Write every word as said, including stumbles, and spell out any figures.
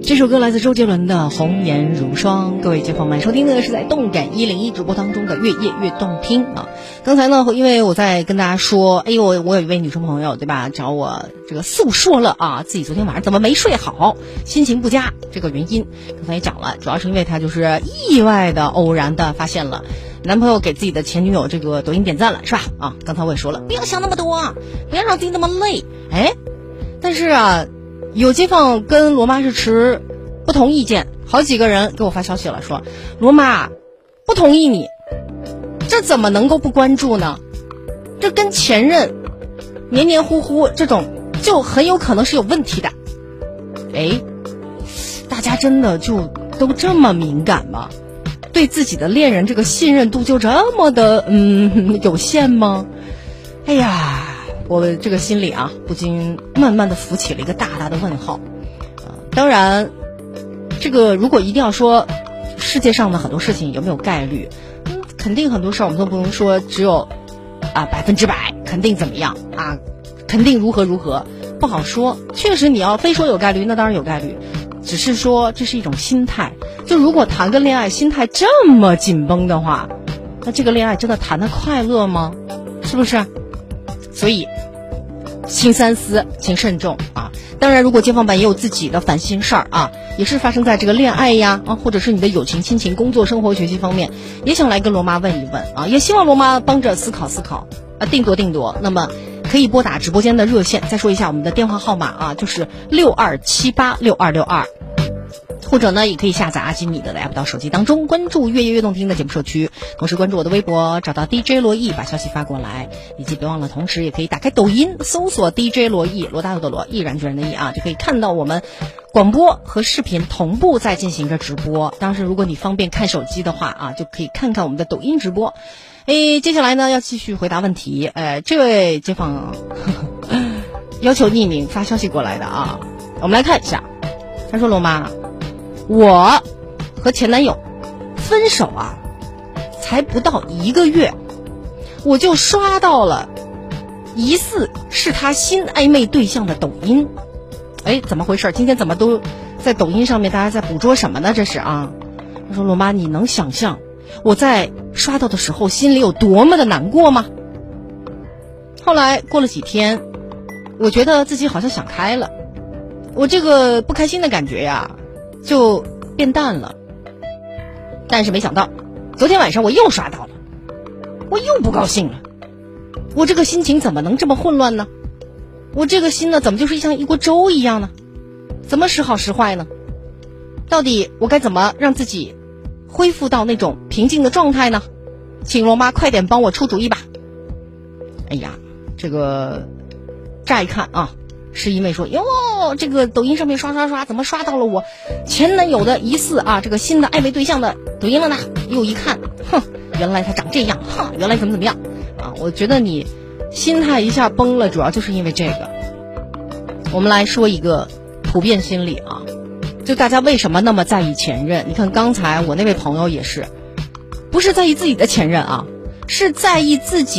这首歌来自周杰伦的《红颜如霜》，各位街坊们收听的是在动感一零一直播当中的越夜越动听啊。刚才呢，因为我在跟大家说，哎呦，我有一位女生朋友对吧，找我这个诉说了啊，自己昨天晚上怎么没睡好，心情不佳这个原因，刚才也讲了，主要是因为她就是意外的偶然的发现了男朋友给自己的前女友这个抖音点赞了，是吧？啊，刚才我也说了，不要想那么多，不要让自己那么累。哎，但是啊，有街坊跟罗妈是持不同意见，好几个人给我发消息了，说罗妈不同意你，这怎么能够不关注呢？这跟前任黏黏糊糊这种就很有可能是有问题的。哎，大家真的就都这么敏感吗？对自己的恋人这个信任度就这么的嗯有限吗？哎呀，我这个心里啊不禁慢慢的浮起了一个大大的问号。呃、当然这个如果一定要说世界上的很多事情有没有概率，嗯，肯定很多事儿我们都不能说只有啊百分之百肯定怎么样啊，肯定如何如何，不好说。确实你要非说有概率，那当然有概率，只是说这是一种心态。就如果谈个恋爱心态这么紧绷的话，那这个恋爱真的谈得快乐吗？是不是？所以请三思，请慎重啊！当然，如果街坊版也有自己的烦心事儿啊，也是发生在这个恋爱呀啊，或者是你的友情、亲情、工作、生活、学习方面，也想来跟罗妈问一问啊，也希望罗妈帮着思考思考啊，定夺定夺。那么可以拨打直播间的热线，再说一下我们的电话号码啊，就是六二七八六二六二。或者呢，也可以下载阿基米德的 app 到手机当中，关注越夜越动听的节目社区，同时关注我的微博，找到 D J 罗毅，把消息发过来，以及别忘了，同时也可以打开抖音，搜索 D J 罗毅，罗大佑的罗，毅然决然的毅啊，就可以看到我们广播和视频同步在进行着直播。当时如果你方便看手机的话啊，就可以看看我们的抖音直播。诶，接下来呢要继续回答问题。呃，这位街坊呵呵要求匿名发消息过来的啊，我们来看一下。他说罗妈，我和前男友分手啊，才不到一个月，我就刷到了疑似是他新暧昧对象的抖音。哎，怎么回事？今天怎么都在抖音上面大家在捕捉什么呢？这是啊。他说罗妈，你能想象我在刷到的时候心里有多么的难过吗？后来过了几天，我觉得自己好像想开了，我这个不开心的感觉呀就变淡了。但是没想到昨天晚上我又刷到了，我又不高兴了。我这个心情怎么能这么混乱呢？我这个心呢怎么就是像一锅粥一样呢？怎么时好时坏呢？到底我该怎么让自己恢复到那种平静的状态呢？请罗妈快点帮我出主意吧。哎呀，这个乍一看啊，是因为说哟，这个抖音上面刷刷刷，怎么刷到了我前男友的疑似啊这个新的暧昧对象的抖音了呢？又一看，哼，原来他长这样，哼，原来怎么怎么样啊！我觉得你心态一下崩了，主要就是因为这个。我们来说一个普遍心理啊，就大家为什么那么在意前任？你看刚才我那位朋友也是，不是在意自己的前任啊，是在意自己